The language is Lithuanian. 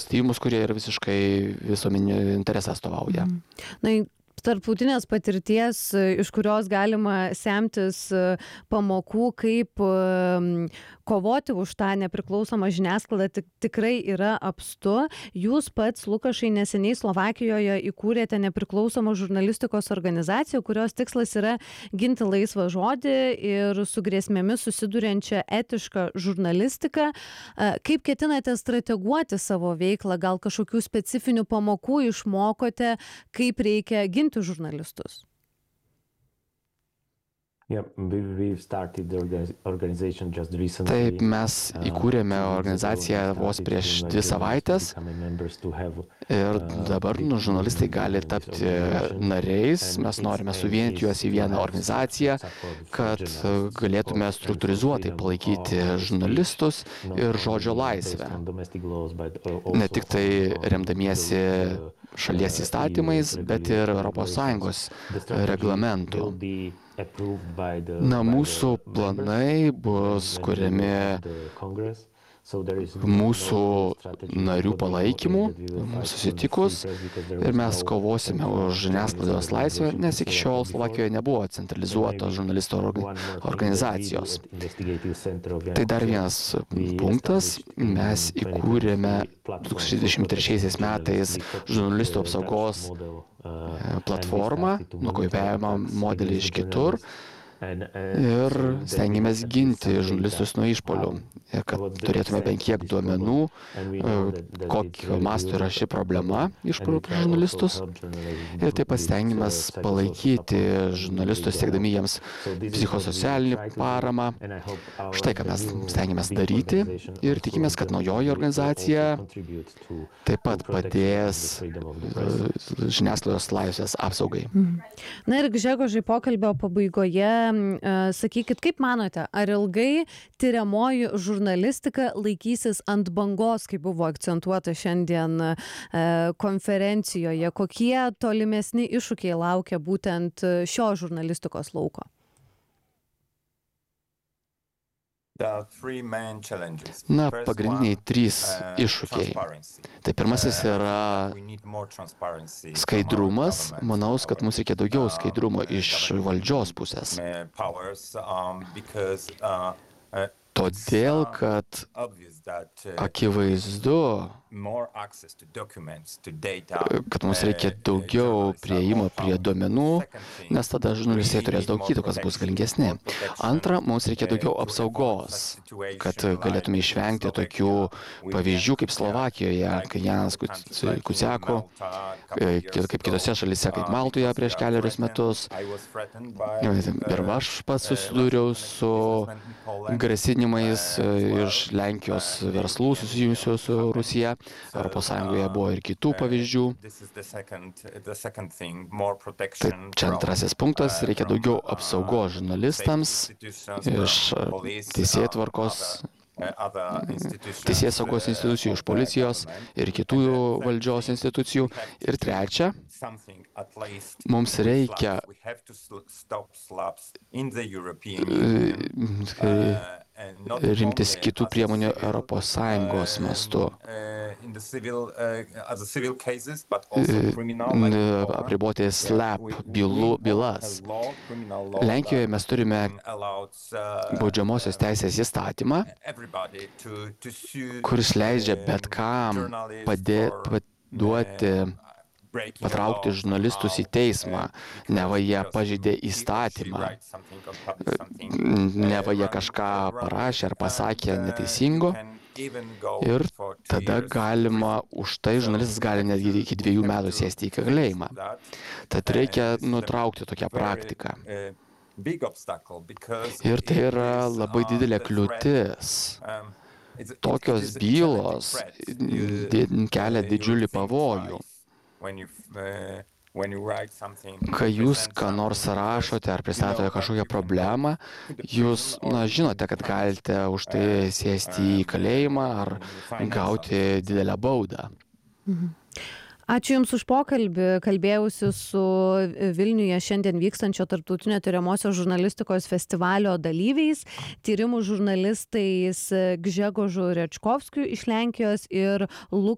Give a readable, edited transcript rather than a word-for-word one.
tuos tyrimus, kurie yra visiškai visuomeninį interesą atstovauja. Na, tarptautinės patirties, iš kurios galima semtis pamokų, kaip kovoti už tą nepriklausomą žiniasklaidą, tikrai yra apstu. Jūs pats, Lukašai, neseniai Slovakijoje įkūrėte nepriklausomą žurnalistikos organizaciją, kurios tikslas yra ginti laisvą žodį ir su grėsmėmis susiduriančią etišką žurnalistiką. Kaip ketinate strateguoti savo veiklą? Gal kažkokių specifinių pamokų išmokote, kaip reikia ginti žurnalistus? Taip, mes įkūrėme organizaciją vos prieš 2 savaitės ir dabar žurnalistai gali tapti nariais. Mes norime suvienyti juos į vieną organizaciją, kad galėtume struktūrizuotai palaikyti žurnalistus ir žodžio laisvę. Ne tik tai remdamiesi šalies įstatymais, bet ir ES reglamentų. Na, mūsų planai bus kuriami mūsų narių palaikymu, susitikus, ir mes kovosime už žiniasklaidos laisvę, nes iki šiol Slovakijoje nebuvo centralizuotos žurnalistų organizacijos. Tai dar vienas punktas. Mes įkūrėme 2023 metais žurnalistų apsaugos platformą, nukopiavimo modelį iš kitur, ir stengiamės ginti žurnalistus nuo išpuolių, kad turėtume bent kiek duomenų, kokio masto yra ši problema išpuolių prieš žurnalistus, ir taip pat stengiamės palaikyti žurnalistus, siekdami jiems psichosocialinį paramą. Štai ką mes stengiamės daryti ir tikimės, kad naujoji organizacija taip pat padės žiniasklaidos laisvės apsaugai. Na ir Gžegožai, pokalbio pabaigoje sakykit, kaip manote, ar ilgai tiriamoji žurnalistika laikysis ant bangos, kaip buvo akcentuota šiandien konferencijoje? Kokie tolimesni iššūkiai laukia būtent šio žurnalistikos lauko? Na, pagrindiniai 3 iššūkiai. Tai pirmasis yra skaidrumas. Manau, kad mums reikia daugiau skaidrumo iš valdžios pusės. Todėl, kad akivaizdu, kad mums reikia daugiau prieimo prie duomenų, nes tada žurnalistai turės daug įtakos, bus galingesni. Antra, mums reikia daugiau apsaugos, kad galėtume išvengti tokių pavyzdžių kaip Slovakijoje, kai Janas Kuciako, kaip kitose šalyse, kaip Maltoje prieš kelerius metus. Ir aš pats susidūriau su grasinimais iš Lenkijos verslų susijusių su Rusija. Europos Sąjungoje buvo ir kitų pavyzdžių. Tai čia antrasis punktas, reikia daugiau apsaugos žurnalistams iš teisėtvarkos, teisėsaugos institucijų, iš policijos ir kitų valdžios institucijų. Ir trečia, mums reikia rimtis kitų priemonių Europos Sąjungos mastu. Apriboti SLAPP bylas. Lenkijoje mes turime baudžiamosios teisės įstatymą, kuris leidžia bet kam patraukti žurnalistus į teismą, neva jie pažeidė įstatymą, neva jie kažką parašė ar pasakė neteisingo. Ir tada galima, už tai žurnalistas gali netgi iki 2 metų sėsti į kalėjimą. Tad reikia nutraukti tokią praktiką. Ir tai yra labai didelė kliūtis. Tokios bylos kelia didžiulį pavojų. Kai jūs ką nors rašote ar pristatote kažkokią problemą, jūs žinote, kad galite už tai sėsti į kalėjimą ar gauti didelę baudą. Ačiū Jums už pokalbį. Kalbėjausi su Vilniuje šiandien vykstančio tarptautinio tiriamosios žurnalistikos festivalio dalyviais, tyrimų žurnalistais Gžegožu Rečkovskiu iš Lenkijos ir Lukašu